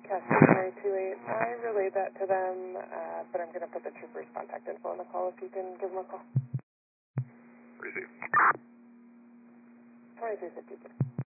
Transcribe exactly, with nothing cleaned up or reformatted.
Castle two eight. I relayed that to them, uh, but I'm going to put the trooper's contact info on the call if you can give them a call. Receive. twenty-three fifty-two.